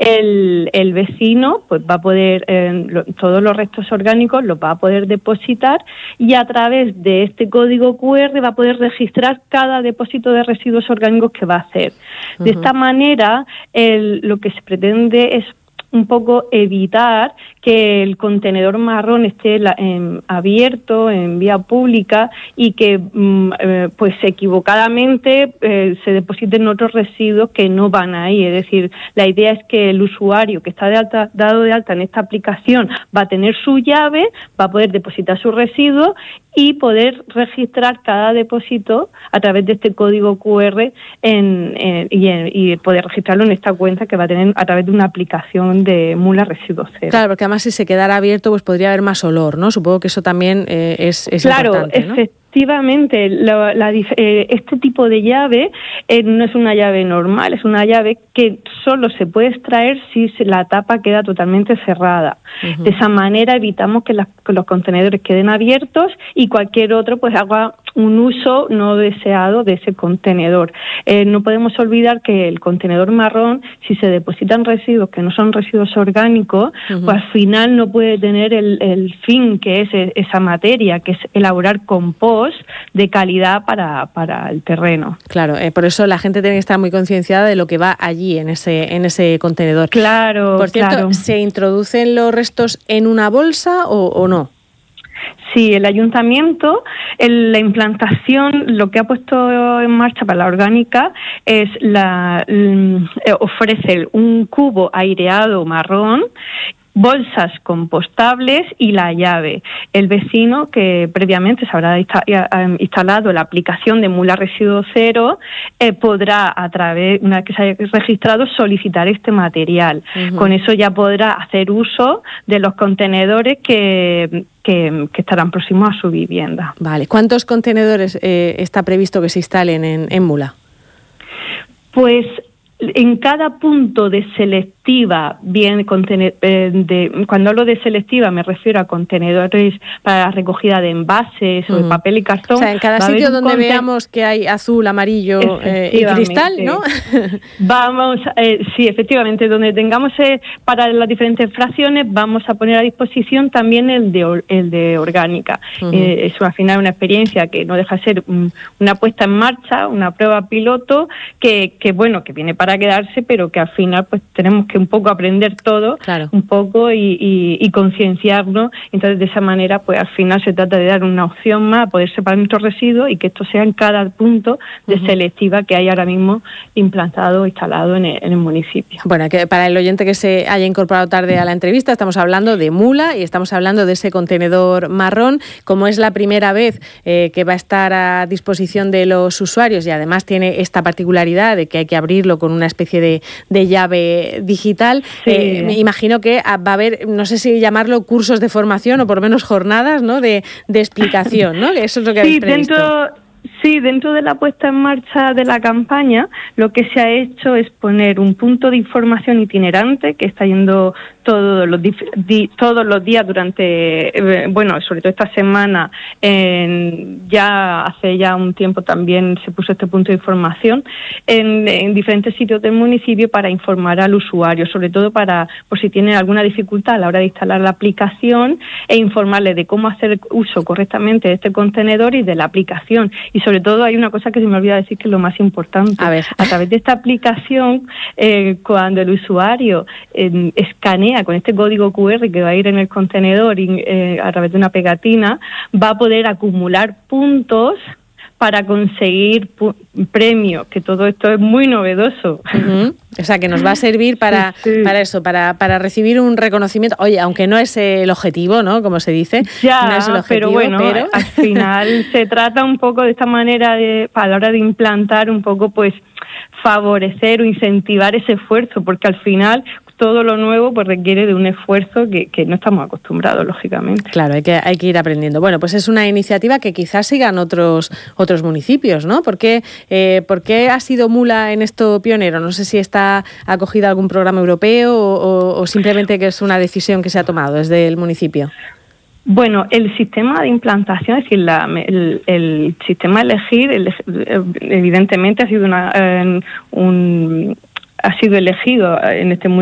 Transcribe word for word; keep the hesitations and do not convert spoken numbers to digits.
el, el vecino pues va a poder, eh, lo, todos los restos orgánicos los va a poder depositar y a través de este código cu erre va a poder registrar cada depósito de residuos orgánicos que va a hacer. Uh-huh. De esta manera, el, lo que se pretende es un poco evitar que el contenedor marrón esté la, en, abierto en vía pública y que mm, eh, pues equivocadamente eh, se depositen otros residuos que no van ahí. Es decir, la idea es que el usuario que está de alta, dado de alta en esta aplicación va a tener su llave, va a poder depositar sus residuos y poder registrar cada depósito a través de este código cu erre en, en, y, en, y poder registrarlo en esta cuenta que va a tener a través de una aplicación de Mula Residuos Cero. Claro, porque además si se quedara abierto pues podría haber más olor, ¿no? Supongo que eso también eh, es, es claro, importante, ¿no? Efectivamente, la, la, eh, este tipo de llave eh, no es una llave normal, es una llave que solo se puede extraer si la tapa queda totalmente cerrada. Uh-huh. De esa manera evitamos que, las, que los contenedores queden abiertos y cualquier otro pues haga un uso no deseado de ese contenedor. Eh, no podemos olvidar que el contenedor marrón, si se depositan residuos que no son residuos orgánicos, uh-huh. pues al final no puede tener el, el fin que es esa materia, que es elaborar compost de calidad para, para el terreno. Claro, eh, por eso la gente tiene que estar muy concienciada de lo que va allí en ese, en ese contenedor. Claro, Por cierto, claro. ¿se introducen los restos en una bolsa o, o no? Sí, el ayuntamiento, el, la implantación, lo que ha puesto en marcha para la orgánica es la mm, ofrece un cubo aireado marrón, bolsas compostables y la llave. El vecino que previamente se habrá instalado la aplicación de Mula Residuos Cero eh, podrá, a través, una vez que se haya registrado, solicitar este material. Uh-huh. Con eso ya podrá hacer uso de los contenedores que, que, que estarán próximos a su vivienda. Vale. ¿Cuántos contenedores eh, está previsto que se instalen en, en Mula? Pues en cada punto de selectiva, bien contener, eh, de, cuando hablo de selectiva me refiero a contenedores para la recogida de envases uh-huh. o de papel y cartón. O sea, en cada sitio donde conten- veamos que hay azul, amarillo eh, y cristal, ¿no? Vamos, eh, sí, efectivamente, donde tengamos eh, para las diferentes fracciones vamos a poner a disposición también el de, el de orgánica. Uh-huh. Eh, es al final una experiencia que no deja de ser um, una puesta en marcha, una prueba piloto que, que bueno, que viene para quedarse, pero que al final pues tenemos que un poco aprender todo, claro. un poco y, y, y concienciarnos. Entonces de esa manera pues al final se trata de dar una opción más a poder separar nuestros residuos y que esto sea en cada punto de uh-huh. selectiva que hay ahora mismo implantado, instalado en el, en el municipio. Bueno, que para el oyente que se haya incorporado tarde a la entrevista, estamos hablando de Mula y estamos hablando de ese contenedor marrón. Como es la primera vez eh, que va a estar a disposición de los usuarios y además tiene esta particularidad de que hay que abrirlo con una especie de, de llave digital, sí. eh, me imagino que va a haber, no sé si llamarlo cursos de formación o por lo menos jornadas, ¿no? de, de explicación, ¿no? Eso es lo que habéis sí, previsto. Dentro... Sí, dentro de la puesta en marcha de la campaña, lo que se ha hecho es poner un punto de información itinerante que está yendo todos los di, di, todos los días durante, eh, bueno, sobre todo esta semana, eh, ya hace ya un tiempo también se puso este punto de información en, en diferentes sitios del municipio para informar al usuario, sobre todo para, por si tienen alguna dificultad a la hora de instalar la aplicación e informarle de cómo hacer uso correctamente de este contenedor y de la aplicación. Y sobre todo hay una cosa que se me olvida decir que es lo más importante. A ver. A través de esta aplicación, eh, cuando el usuario eh, escanea con este código cu erre que va a ir en el contenedor y, eh, a través de una pegatina, va a poder acumular puntos para conseguir pu- premios, que todo esto es muy novedoso. Uh-huh. O sea, que nos va a servir para, sí, sí. para eso, para, para recibir un reconocimiento. Oye, aunque no es el objetivo, ¿no? Como se dice. Ya, no es el objetivo, pero bueno, pero... al final se trata un poco de esta manera, de, a la hora de implantar un poco, pues, favorecer o incentivar ese esfuerzo, porque al final todo lo nuevo pues requiere de un esfuerzo que, que no estamos acostumbrados, lógicamente. Claro, hay que, hay que ir aprendiendo. Bueno, pues es una iniciativa que quizás sigan otros otros municipios, ¿no? ¿Por qué, eh, ¿por qué ha sido Mula en esto pionero? No sé si está acogida a algún programa europeo o, o, o simplemente que es una decisión que se ha tomado desde el municipio. Bueno, el sistema de implantación, es decir, la, el, el sistema de elegir, el, evidentemente ha sido una, eh, un, ha sido elegido en este municipio